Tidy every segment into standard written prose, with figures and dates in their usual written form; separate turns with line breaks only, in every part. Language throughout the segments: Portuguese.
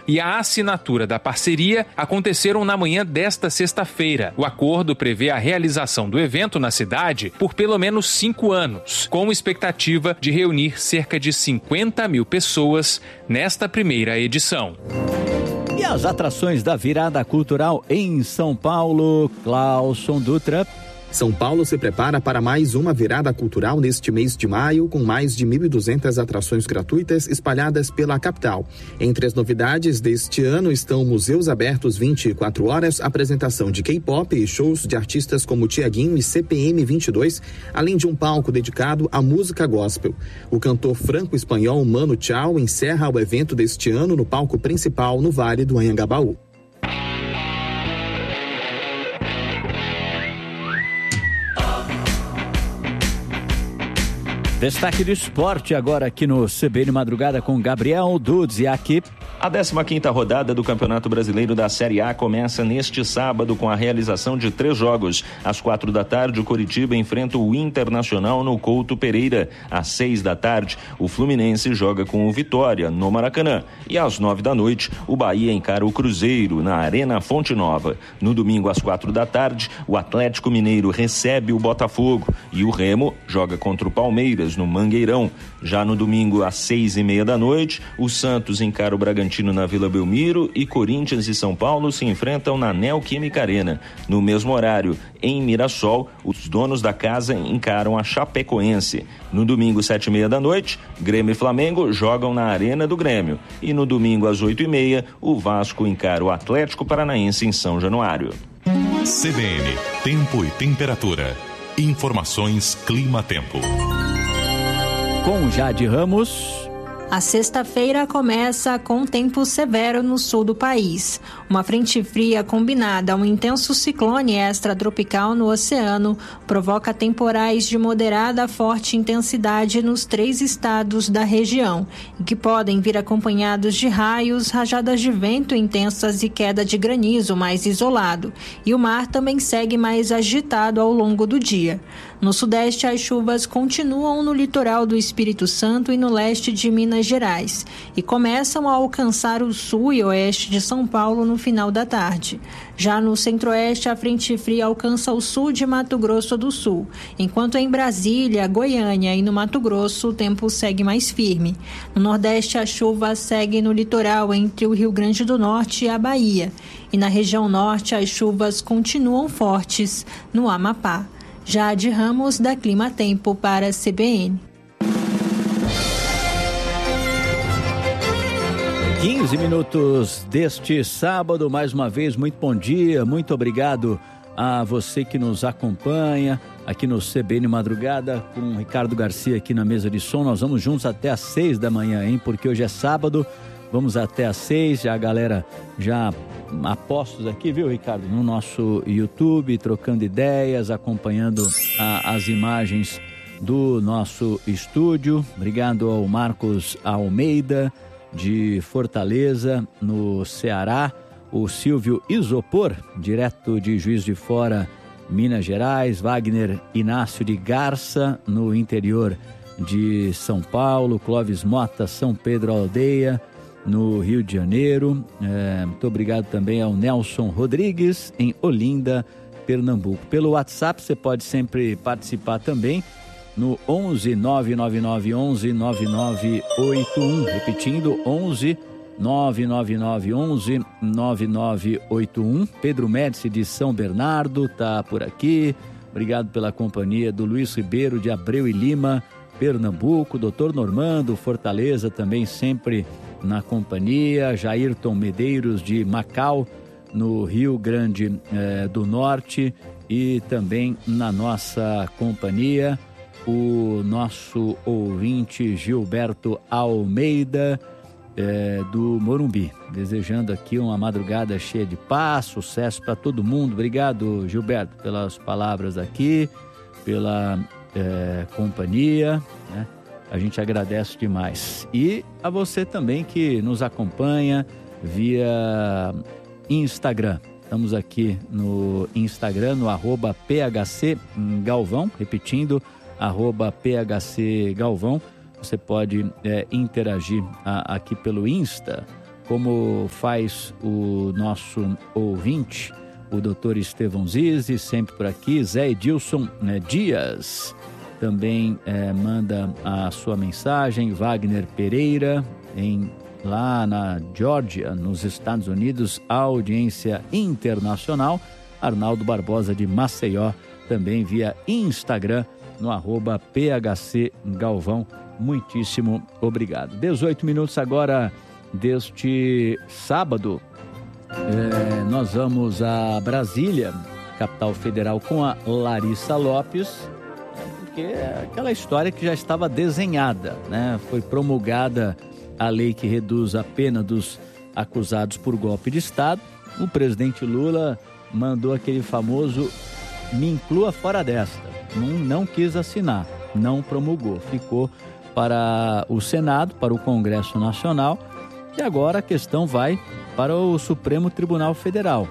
e a assinatura da parceria aconteceram na manhã desta sexta-feira. O acordo prevê a realização do evento na cidade por pelo menos 5 anos, com expectativa de reunir cerca de 50 mil pessoas nesta primeira edição.
E as atrações da virada cultural em São Paulo, Clauson Dutra.
São Paulo se prepara para mais uma virada cultural neste mês de maio, com mais de 1.200 atrações gratuitas espalhadas pela capital. Entre as novidades deste ano estão museus abertos 24 horas, apresentação de K-pop e shows de artistas como Tiaguinho e CPM 22, além de um palco dedicado à música gospel. O cantor franco-espanhol Manu Chao encerra o evento deste ano no palco principal no Vale do Anhangabaú.
Destaque do esporte agora aqui no CBN Madrugada com Gabriel Dudziak.
A 15ª rodada do Campeonato Brasileiro da Série A começa neste sábado com a realização de 3 jogos. Às 4 da tarde, o Coritiba enfrenta o Internacional no Couto Pereira. Às 6 da tarde, o Fluminense joga com o Vitória no Maracanã. E às 9 da noite, o Bahia encara o Cruzeiro na Arena Fonte Nova. No domingo, às 4 da tarde, o Atlético Mineiro recebe o Botafogo e o Remo joga contra o Palmeiras no Mangueirão. Já no domingo, às 6:30 da noite, o Santos encara o Bragantino na Vila Belmiro e Corinthians e São Paulo se enfrentam na Neoquímica Arena. No mesmo horário, em Mirassol, os donos da casa encaram a Chapecoense. No domingo, 7:30 da noite, Grêmio e Flamengo jogam na Arena do Grêmio. E no domingo, às 8:30, o Vasco encara o Atlético Paranaense em São Januário.
CBN, tempo e temperatura. Informações Clima-Tempo.
Com Jade Ramos.
A sexta-feira começa com tempo severo no sul do país. Uma frente fria combinada a um intenso ciclone extratropical no oceano provoca temporais de moderada a forte intensidade nos 3 estados da região, e que podem vir acompanhados de raios, rajadas de vento intensas e queda de granizo mais isolado. E o mar também segue mais agitado ao longo do dia. No sudeste, as chuvas continuam no litoral do Espírito Santo e no leste de Minas Gerais e começam a alcançar o sul e oeste de São Paulo no final da tarde. Já no centro-oeste, a frente fria alcança o sul de Mato Grosso do Sul, enquanto em Brasília, Goiânia e no Mato Grosso o tempo segue mais firme. No nordeste, a chuva segue no litoral entre o Rio Grande do Norte e a Bahia. E na região norte, as chuvas continuam fortes no Amapá. Jade Ramos, da Clima Tempo, para a CBN.
15 minutos deste sábado, mais uma vez, muito bom dia, muito obrigado a você que nos acompanha aqui no CBN Madrugada, com o Ricardo Garcia aqui na mesa de som. Nós vamos juntos até às 6 da manhã, hein? Porque hoje é sábado, vamos até às 6, já a galera já apostos aqui, viu, Ricardo? No nosso YouTube, trocando ideias, acompanhando as imagens do nosso estúdio. Obrigado ao Marcos Almeida, de Fortaleza, no Ceará. O Silvio Isopor, direto de Juiz de Fora, Minas Gerais. Wagner Inácio de Garça, no interior de São Paulo. Clóvis Mota, São Pedro Aldeia, no Rio de Janeiro. Muito obrigado também ao Nelson Rodrigues, em Olinda, Pernambuco. Pelo WhatsApp você pode sempre participar também no 11 999 11 9981, repetindo 11 999 11 9981. Pedro Médici de São Bernardo tá por aqui. Obrigado pela companhia do Luiz Ribeiro de Abreu e Lima, Pernambuco. Doutor Normando, Fortaleza, também sempre na companhia. Jairton Medeiros de Macau, no Rio Grande do Norte, e também na nossa companhia o nosso ouvinte Gilberto Almeida, do Morumbi, desejando aqui uma madrugada cheia de paz, sucesso para todo mundo. Obrigado, Gilberto, pelas palavras aqui, pela companhia, né? A gente agradece demais. E a você também que nos acompanha via Instagram. Estamos aqui no Instagram, no @PHCGalvão, repetindo, @PHCGalvão. Você pode interagir aqui pelo Insta como faz o nosso ouvinte, o doutor Estevão Zizi, sempre por aqui, Zé Edilson Dias, também manda a sua mensagem, Wagner Pereira, lá na Geórgia, nos Estados Unidos, audiência internacional, Arnaldo Barbosa de Maceió, também via Instagram, no @PHCGalvão, muitíssimo obrigado. 18 minutos agora deste sábado. Nós vamos a Brasília, capital federal, com a Larissa Lopes, porque é aquela história que já estava desenhada, né? Foi promulgada a lei que reduz a pena dos acusados por golpe de Estado. O presidente Lula mandou aquele famoso "me inclua fora desta", não quis assinar, não promulgou, ficou para o Senado, para o Congresso Nacional, e agora a questão vai para o Supremo Tribunal Federal.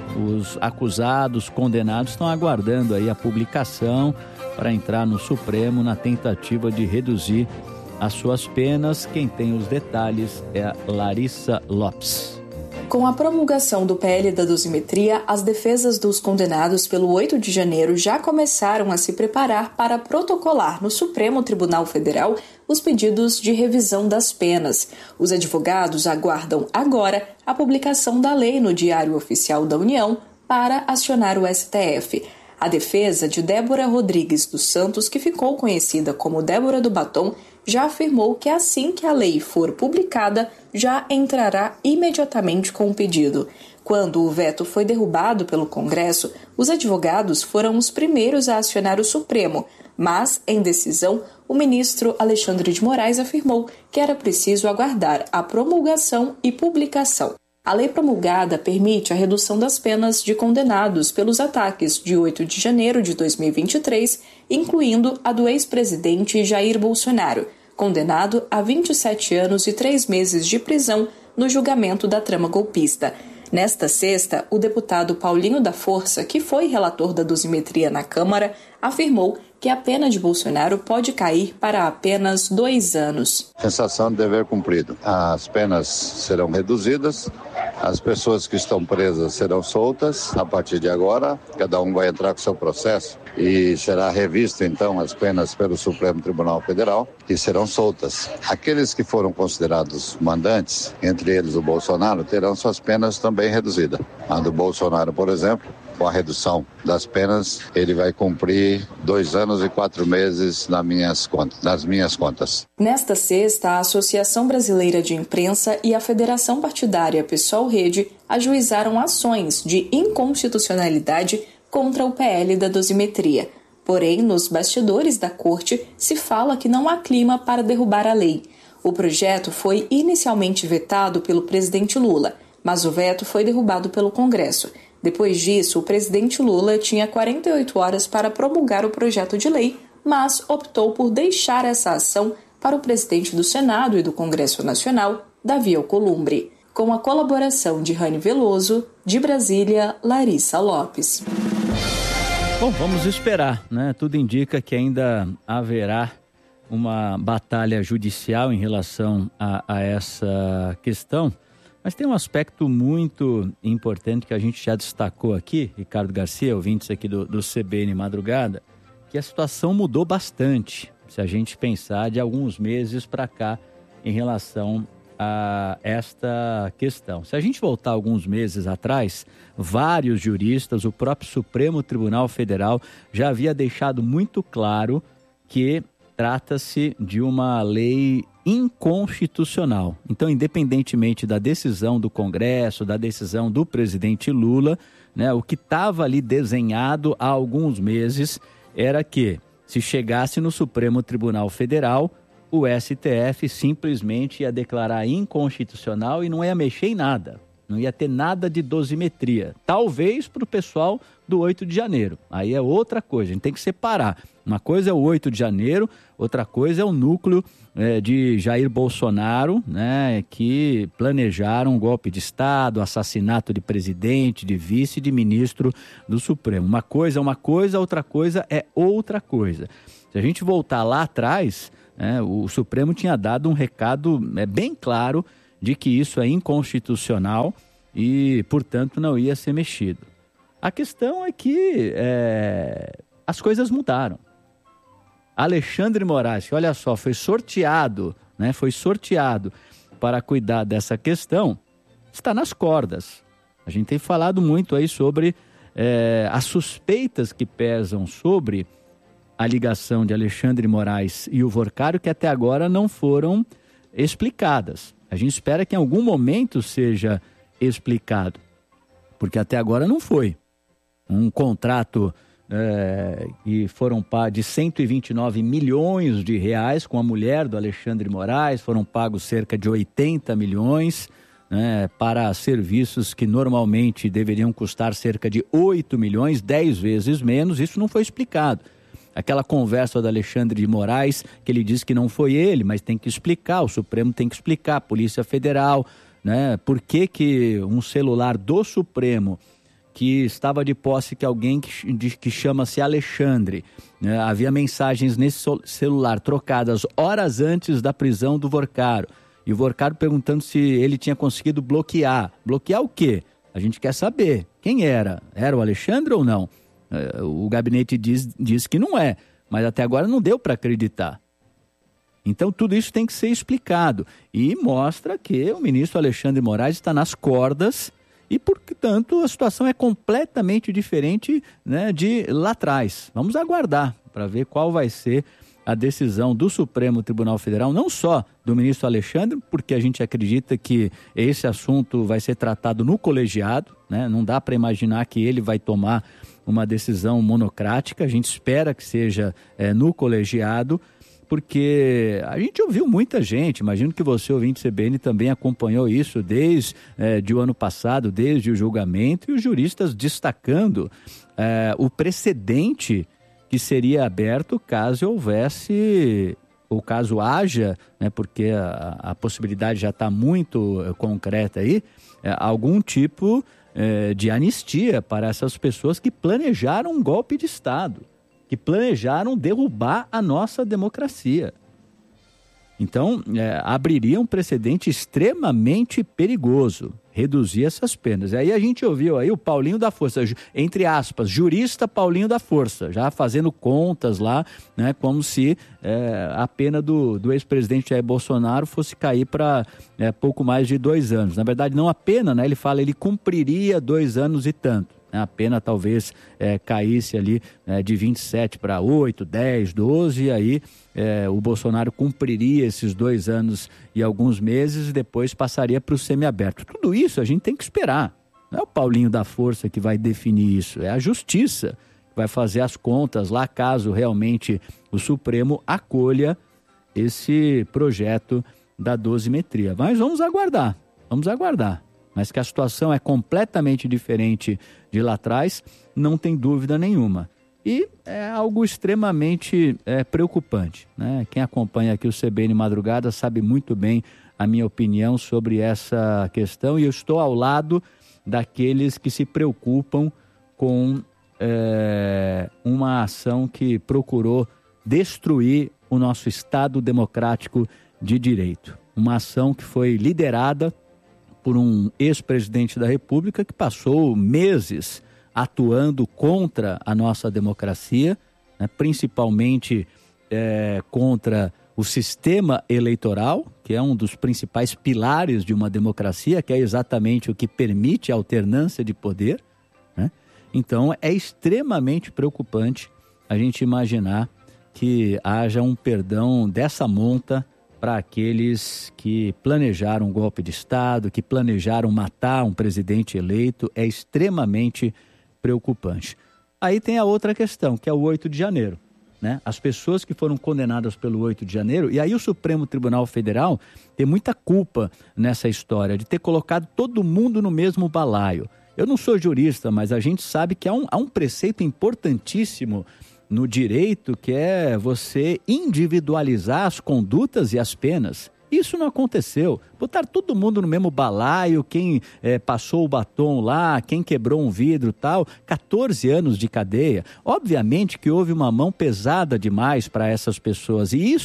Os acusados, condenados, estão aguardando aí a publicação para entrar no Supremo na tentativa de reduzir as suas penas. Quem tem os detalhes é a Larissa Lopes.
Com a promulgação do PL da dosimetria, as defesas dos condenados pelo 8 de janeiro já começaram a se preparar para protocolar no Supremo Tribunal Federal os pedidos de revisão das penas. Os advogados aguardam agora a publicação da lei no Diário Oficial da União para acionar o STF. A defesa de Débora Rodrigues dos Santos, que ficou conhecida como Débora do Batom, já afirmou que assim que a lei for publicada, já entrará imediatamente com o pedido. Quando o veto foi derrubado pelo Congresso, os advogados foram os primeiros a acionar o Supremo, mas, em decisão, o ministro Alexandre de Moraes afirmou que era preciso aguardar a promulgação e publicação. A lei promulgada permite a redução das penas de condenados pelos ataques de 8 de janeiro de 2023, incluindo a do ex-presidente Jair Bolsonaro, condenado a 27 anos e 3 meses de prisão no julgamento da trama golpista. Nesta sexta, o deputado Paulinho da Força, que foi relator da dosimetria na Câmara, afirmou que a pena de Bolsonaro pode cair para apenas 2 anos.
Sensação de dever cumprido. As penas serão reduzidas, as pessoas que estão presas serão soltas. A partir de agora, cada um vai entrar com seu processo e será revista, então, as penas pelo Supremo Tribunal Federal e serão soltas. Aqueles que foram considerados mandantes, entre eles o Bolsonaro, terão suas penas também reduzidas. A do Bolsonaro, por exemplo, com a redução das penas, ele vai cumprir 2 anos e 4 meses nas minhas contas.
Nesta sexta, a Associação Brasileira de Imprensa e a Federação Partidária PSOL-Rede ajuizaram ações de inconstitucionalidade contra o PL da dosimetria. Porém, nos bastidores da corte, se fala que não há clima para derrubar a lei. O projeto foi inicialmente vetado pelo presidente Lula, mas o veto foi derrubado pelo Congresso. Depois disso, o presidente Lula tinha 48 horas para promulgar o projeto de lei, mas optou por deixar essa ação para o presidente do Senado e do Congresso Nacional, Davi Alcolumbre. Com a colaboração de Rani Veloso, de Brasília, Larissa Lopes.
Bom, vamos esperar, né? Tudo indica que ainda haverá uma batalha judicial em relação a essa questão. Mas tem um aspecto muito importante que a gente já destacou aqui, Ricardo Garcia, ouvintes aqui do CBN Madrugada, que a situação mudou bastante, se a gente pensar de alguns meses para cá em relação a esta questão. Se a gente voltar alguns meses atrás, vários juristas, o próprio Supremo Tribunal Federal já havia deixado muito claro que trata-se de uma lei inconstitucional. Então, independentemente da decisão do Congresso, da decisão do presidente Lula, né, o que estava ali desenhado há alguns meses era que, se chegasse no Supremo Tribunal Federal, o STF simplesmente ia declarar inconstitucional e não ia mexer em nada. Não ia ter nada de dosimetria. Talvez para o pessoal do 8 de janeiro. Aí é outra coisa, a gente tem que separar. Uma coisa é o 8 de janeiro, outra coisa é o núcleo de Jair Bolsonaro, né, que planejaram um golpe de Estado, assassinato de presidente, de vice e de ministro do Supremo. Uma coisa é uma coisa, outra coisa é outra coisa. Se a gente voltar lá atrás, o Supremo tinha dado um recado bem claro de que isso é inconstitucional e, portanto, não ia ser mexido. A questão é que as coisas mudaram. Alexandre Moraes, que olha só, foi sorteado para cuidar dessa questão, está nas cordas. A gente tem falado muito aí sobre as suspeitas que pesam sobre a ligação de Alexandre Moraes e o Vorcário, que até agora não foram explicadas. A gente espera que em algum momento seja explicado, porque até agora não foi. Um contrato que foram de 129 milhões de reais com a mulher do Alexandre Moraes, foram pagos cerca de 80 milhões para serviços que normalmente deveriam custar cerca de 8 milhões, 10 vezes menos. Isso não foi explicado. Aquela conversa do Alexandre de Moraes, que ele diz que não foi ele, mas tem que explicar, o Supremo tem que explicar, a Polícia Federal, por que um celular do Supremo, que estava de posse que alguém que chama-se Alexandre, havia mensagens nesse celular trocadas horas antes da prisão do Vorcário, e o Vorcário perguntando se ele tinha conseguido bloquear. Bloquear o quê? A gente quer saber. Quem era? Era o Alexandre ou não? O gabinete diz que não é, mas até agora não deu para acreditar. Então tudo isso tem que ser explicado e mostra que o ministro Alexandre Moraes está nas cordas e, portanto, a situação é completamente diferente, de lá atrás. Vamos aguardar para ver qual vai ser a decisão do Supremo Tribunal Federal, não só do ministro Alexandre, porque a gente acredita que esse assunto vai ser tratado no colegiado, não dá para imaginar que ele vai tomar uma decisão monocrática, a gente espera que seja no colegiado, porque a gente ouviu muita gente, imagino que você, ouvinte CBN, também acompanhou isso desde o ano passado, desde o julgamento, e os juristas destacando o precedente que seria aberto caso houvesse, ou caso haja, porque a possibilidade já está muito concreta aí, algum tipo de anistia para essas pessoas que planejaram um golpe de Estado, que planejaram derrubar a nossa democracia. Então, abriria um precedente extremamente perigoso, reduzir essas penas. Aí a gente ouviu aí o Paulinho da Força, entre aspas, jurista Paulinho da Força, já fazendo contas lá, como se a pena do ex-presidente Jair Bolsonaro fosse cair para pouco mais de 2 anos. Na verdade, não a pena, ele fala, ele cumpriria 2 anos e tanto. A pena talvez caísse ali de 27 para 8, 10, 12, e aí o Bolsonaro cumpriria esses 2 anos e alguns meses e depois passaria para o semiaberto. Tudo isso a gente tem que esperar. Não é o Paulinho da Força que vai definir isso, é a Justiça que vai fazer as contas lá caso realmente o Supremo acolha esse projeto da dosimetria. Mas vamos aguardar. Mas que a situação é completamente diferente de lá atrás, não tem dúvida nenhuma. E é algo extremamente preocupante, Quem acompanha aqui o CBN Madrugada sabe muito bem a minha opinião sobre essa questão, e eu estou ao lado daqueles que se preocupam com uma ação que procurou destruir o nosso Estado democrático de direito. Uma ação que foi liderada por um ex-presidente da República que passou meses atuando contra a nossa democracia, principalmente contra o sistema eleitoral, que é um dos principais pilares de uma democracia, que é exatamente o que permite a alternância de poder. Então, é extremamente preocupante a gente imaginar que haja um perdão dessa monta para aqueles que planejaram um golpe de Estado, que planejaram matar um presidente eleito. É extremamente preocupante. Aí tem a outra questão, que é o 8 de janeiro. As pessoas que foram condenadas pelo 8 de janeiro, e aí o Supremo Tribunal Federal tem muita culpa nessa história de ter colocado todo mundo no mesmo balaio. Eu não sou jurista, mas a gente sabe que há um preceito importantíssimo no direito, que é você individualizar as condutas e as penas. Isso não aconteceu. Botar todo mundo no mesmo balaio, quem passou o batom lá, quem quebrou um vidro, tal, 14 anos de cadeia. Obviamente que houve uma mão pesada demais para essas pessoas, e isso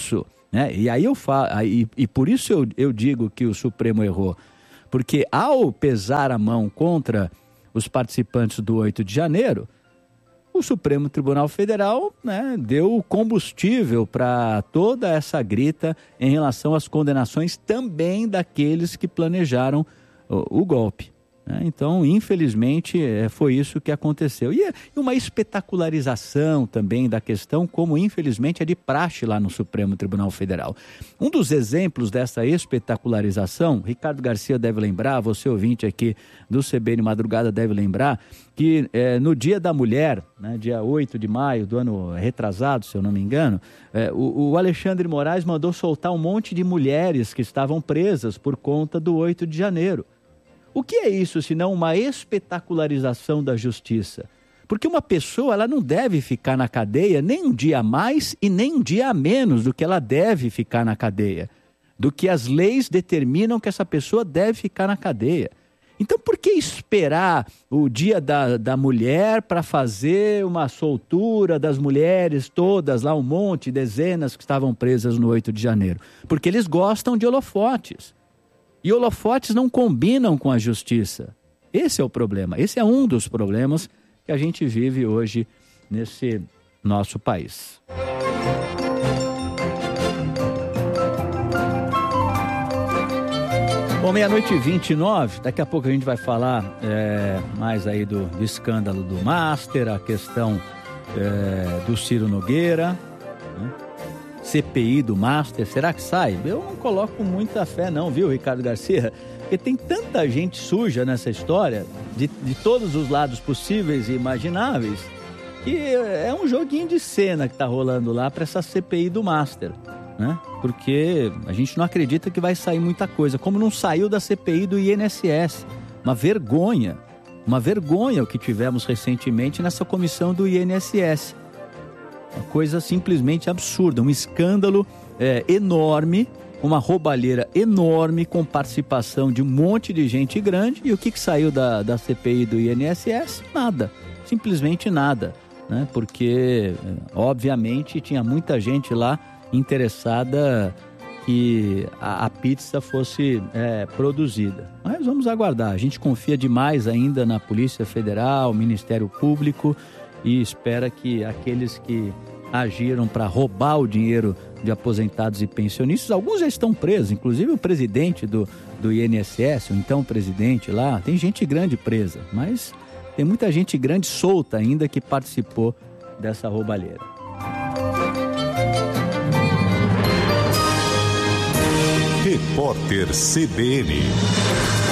né? E aí e por isso eu digo que o Supremo errou, porque ao pesar a mão contra os participantes do 8 de janeiro, o Supremo Tribunal Federal, né, deu combustível para toda essa grita em relação às condenações também daqueles que planejaram o golpe. Então, infelizmente, foi isso que aconteceu. E uma espetacularização também da questão, como infelizmente é de praxe lá no Supremo Tribunal Federal. Um dos exemplos dessa espetacularização, Ricardo Garcia deve lembrar, você ouvinte aqui do CBN Madrugada deve lembrar, que no Dia da Mulher, né, dia 8 de maio do ano retrasado, se eu não me engano, o Alexandre de Moraes mandou soltar um monte de mulheres que estavam presas por conta do 8 de janeiro. O que é isso, senão uma espetacularização da justiça? Porque uma pessoa, ela não deve ficar na cadeia nem um dia a mais e nem um dia a menos do que ela deve ficar na cadeia, do que as leis determinam que essa pessoa deve ficar na cadeia. Então, por que esperar o Dia da Mulher para fazer uma soltura das mulheres todas, lá um monte, dezenas que estavam presas no 8 de janeiro? Porque eles gostam de holofotes. E holofotes não combinam com a justiça. Esse é o problema. Esse é um dos problemas que a gente vive hoje nesse nosso país. Bom, 12h29, daqui a pouco a gente vai falar mais aí do escândalo do Master, a questão do Ciro Nogueira, né? CPI do Master, será que sai? Eu não coloco muita fé não, viu, Ricardo Garcia? Porque tem tanta gente suja nessa história, de todos os lados possíveis e imagináveis, que é um joguinho de cena que está rolando lá para essa CPI do Master, né? Porque a gente não acredita que vai sair muita coisa, como não saiu da CPI do INSS. Uma vergonha o que tivemos recentemente nessa comissão do INSS. Uma coisa simplesmente absurda, um escândalo enorme, uma roubalheira enorme com participação de um monte de gente grande. E o que saiu da CPI do INSS? Nada, simplesmente nada, né? Porque, obviamente, tinha muita gente lá interessada que a pizza fosse produzida. Mas vamos aguardar, a gente confia demais ainda na Polícia Federal, Ministério Público, e espera que aqueles que agiram para roubar o dinheiro de aposentados e pensionistas, alguns já estão presos, inclusive o presidente do INSS, o então presidente lá, tem gente grande presa, mas tem muita gente grande solta ainda que participou dessa roubalheira.
Repórter CBN.